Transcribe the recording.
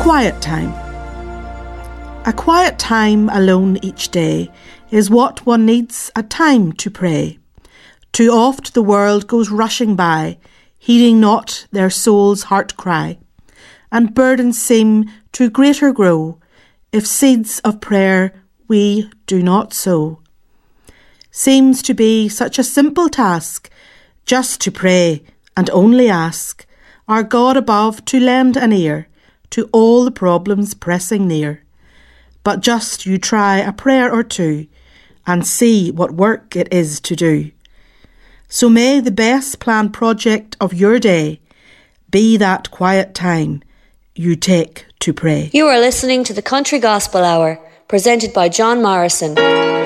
quiet time. A quiet time alone each day is what one needs, a time to pray. Too oft the world goes rushing by, heeding not their soul's heart cry, and burdens seem to greater grow if seeds of prayer we do not sow. Seems to be such a simple task, just to pray and only ask our God above to lend an ear to all the problems pressing near. But just you try a prayer or two and see what work it is to do. So may the best planned project of your day be that quiet time you take to pray. You are listening to the Country Gospel Hour, presented by John Morrison.